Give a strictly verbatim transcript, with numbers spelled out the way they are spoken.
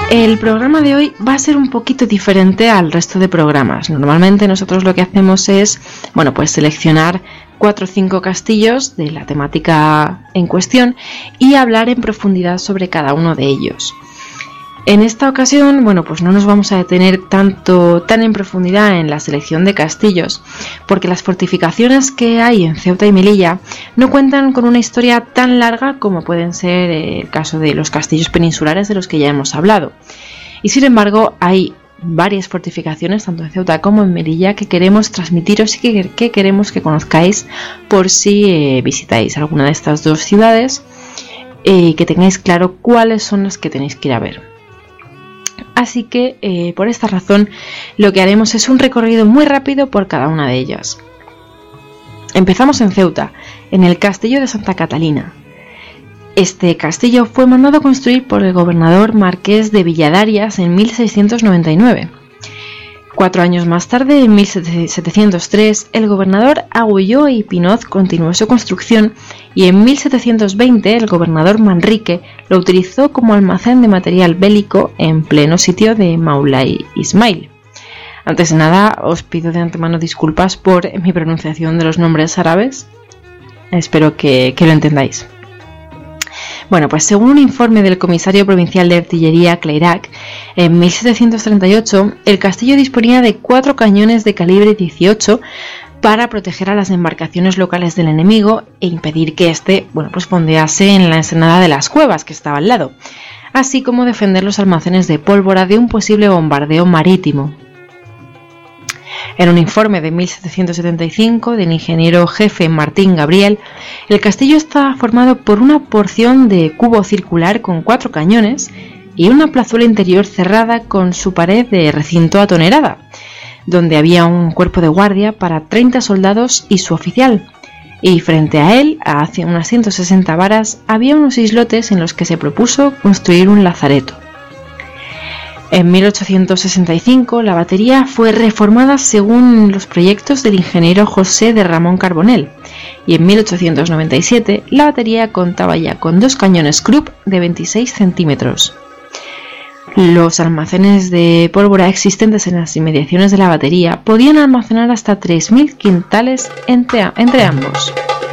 El programa de hoy va a ser un poquito diferente al resto de programas. Normalmente nosotros lo que hacemos es, bueno, pues seleccionar cuatro o cinco castillos de la temática en cuestión y hablar en profundidad sobre cada uno de ellos. En esta ocasión, bueno, pues no nos vamos a detener tanto tan en profundidad en la selección de castillos, porque las fortificaciones que hay en Ceuta y Melilla no cuentan con una historia tan larga como pueden ser el caso de los castillos peninsulares de los que ya hemos hablado. Y sin embargo, hay varias fortificaciones, tanto en Ceuta como en Melilla, que queremos transmitiros y que, que queremos que conozcáis por si eh, visitáis alguna de estas dos ciudades y eh, que tengáis claro cuáles son las que tenéis que ir a ver. Así que, eh, por esta razón, lo que haremos es un recorrido muy rápido por cada una de ellas. Empezamos en Ceuta, en el castillo de Santa Catalina. Este castillo fue mandado construir por el gobernador marqués de Villadarias en mil seiscientos noventa y nueve. Cuatro años más tarde, en mil setecientos tres, el gobernador Agulló y Pinoz continuó su construcción y en mil setecientos veinte el gobernador Manrique lo utilizó como almacén de material bélico en pleno sitio de Maulay Ismail. Antes de nada, os pido de antemano disculpas por mi pronunciación de los nombres árabes. Espero que, que lo entendáis. Bueno, pues según un informe del comisario provincial de artillería Cleirac, en mil setecientos treinta y ocho el castillo disponía de cuatro cañones de calibre dieciocho para proteger a las embarcaciones locales del enemigo e impedir que éste, bueno, pues fondease en la ensenada de las cuevas que estaba al lado, así como defender los almacenes de pólvora de un posible bombardeo marítimo. En un informe de mil setecientos setenta y cinco del ingeniero jefe Martín Gabriel, el castillo está formado por una porción de cubo circular con cuatro cañones y una plazuela interior cerrada con su pared de recinto atonerada, donde había un cuerpo de guardia para treinta soldados y su oficial, y frente a él, hacia unas ciento sesenta varas, había unos islotes en los que se propuso construir un lazareto. En mil ochocientos sesenta y cinco la batería fue reformada según los proyectos del ingeniero José de Ramón Carbonell y en mil ochocientos noventa y siete la batería contaba ya con dos cañones Krupp de veintiséis centímetros. Los almacenes de pólvora existentes en las inmediaciones de la batería podían almacenar hasta tres mil quintales entre, entre ambos.